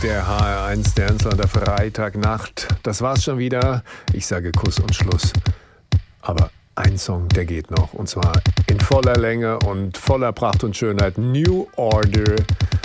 der HR1 Dance an der Freitagnacht. Das war's schon wieder. Ich sage Kuss und Schluss. Aber ein Song, der geht noch. Und zwar in voller Länge und voller Pracht und Schönheit. New Order